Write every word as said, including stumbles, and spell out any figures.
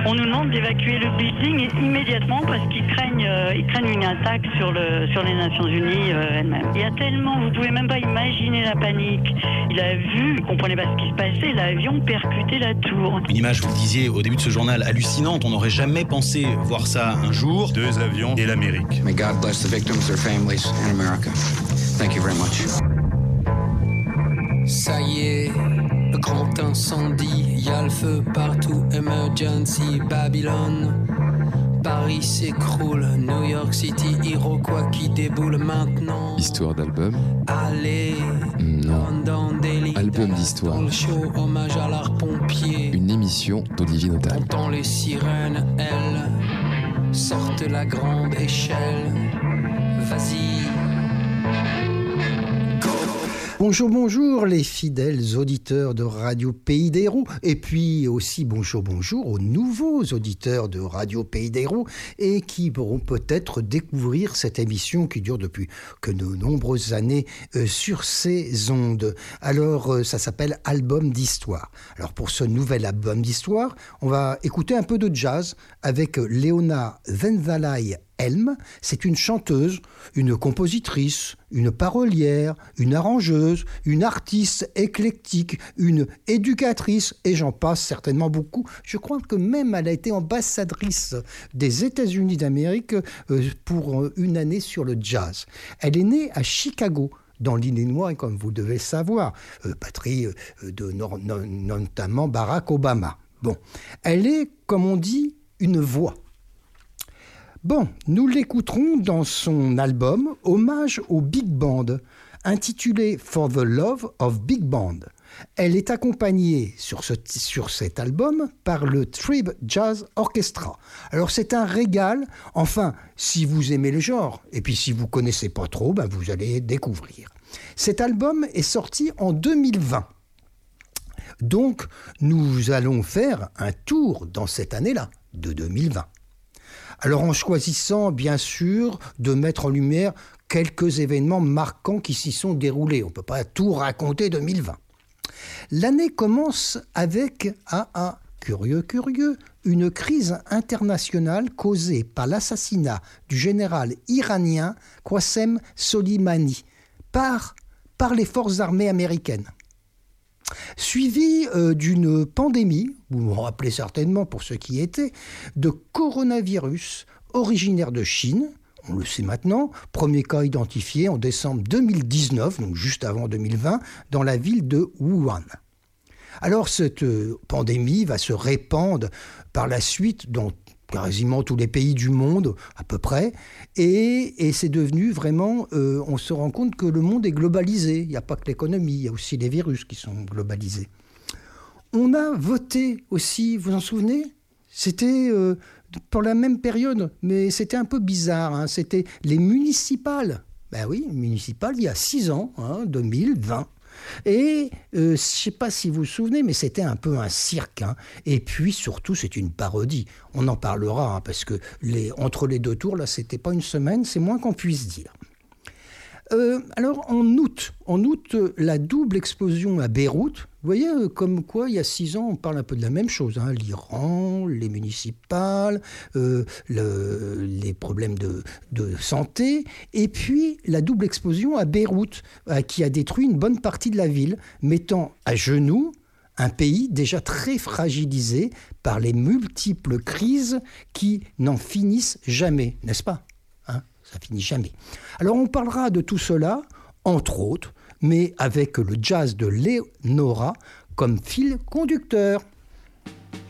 On nous demande d'évacuer le building immédiatement parce qu'ils craignent, euh, ils craignent une attaque sur, le, sur les Nations Unies euh, elles-mêmes. Il y a tellement, vous pouvez même pas imaginer la panique. Il a vu, il comprenait pas ce qui se passait, l'avion percutait la tour. Une image, vous le disiez au début de ce journal, hallucinante. On n'aurait jamais pensé voir ça un jour. Deux avions et l'Amérique. May God bless the victims, their families, and America. Thank you very much. Ça y est, le grand incendie, y a le feu partout, emergency, Babylone. Paris s'écroule, New York City, Iroquois qui déboule maintenant. Histoire d'album? Allez, non. London Daily. Album d'histoire. Dans le show, hommage à l'art pompier. Une émission d'Olivier Notal. Entend les sirènes, elles sortent la grande échelle. Vas-y. Bonjour, bonjour les fidèles auditeurs de Radio Pays des Roues et puis aussi bonjour, bonjour aux nouveaux auditeurs de Radio Pays des Roues et qui pourront peut-être découvrir cette émission qui dure depuis que de nombreuses années euh, sur ces ondes. Alors euh, ça s'appelle Album d'Histoire. Alors pour ce nouvel album d'Histoire, on va écouter un peu de jazz avec Léona Wenzalai Helm. C'est une chanteuse, une compositrice, une parolière, une arrangeuse, une artiste éclectique, une éducatrice, et j'en passe certainement beaucoup. Je crois que même elle a été ambassadrice des États-Unis d'Amérique euh, pour une année sur le jazz. Elle est née à Chicago, dans l'Illinois, comme vous devez le savoir, euh, patrie euh, de no- no- notamment Barack Obama. Bon, elle est, comme on dit, une voix. Bon, nous l'écouterons dans son album Hommage au Big Band, intitulé For the Love of Big Band. Elle est accompagnée sur, ce, sur cet album par le Tribe Jazz Orchestra. Alors c'est un régal, enfin, si vous aimez le genre, et puis si vous ne connaissez pas trop, ben vous allez découvrir. Cet album est sorti en deux mille vingt. Donc, nous allons faire un tour dans cette année-là, de deux mille vingt. Alors en choisissant bien sûr de mettre en lumière quelques événements marquants qui s'y sont déroulés. On ne peut pas tout raconter deux mille vingt. L'année commence avec, ah ah, curieux, curieux, une crise internationale causée par l'assassinat du général iranien Qassem Soleimani par, par les forces armées américaines. Suivi euh, d'une pandémie, vous vous rappelez certainement pour ceux qui y étaient, de coronavirus originaire de Chine, on le sait maintenant, premier cas identifié en décembre deux mille dix-neuf, donc juste avant deux mille vingt, dans la ville de Wuhan. Alors cette euh, pandémie va se répandre par la suite dans quasiment tous les pays du monde, à peu près, et, et c'est devenu vraiment, euh, on se rend compte que le monde est globalisé, il n'y a pas que l'économie, il y a aussi les virus qui sont globalisés. On a voté aussi, vous vous en souvenez ? C'était euh, pour la même période, mais c'était un peu bizarre, hein, c'était les municipales. Ben oui, municipales, il y a six ans, hein, deux mille vingt. Et euh, je ne sais pas si vous vous souvenez, mais c'était un peu un cirque. Hein. Et puis surtout, c'est une parodie. On en parlera, hein, parce que les, entre les deux tours, là, c'était pas une semaine, c'est moins qu'on puisse dire. Euh, alors en août, en août, la double explosion à Beyrouth, vous voyez, euh, comme quoi il y a six ans, on parle un peu de la même chose, hein, l'Iran, les municipales, euh, le, les problèmes de, de santé, et puis la double explosion à Beyrouth, euh, qui a détruit une bonne partie de la ville, mettant à genoux un pays déjà très fragilisé par les multiples crises qui n'en finissent jamais, n'est-ce pas ? Hein ? Ça finit jamais. Alors on parlera de tout cela, entre autres, mais avec le jazz de Léonora comme fil conducteur.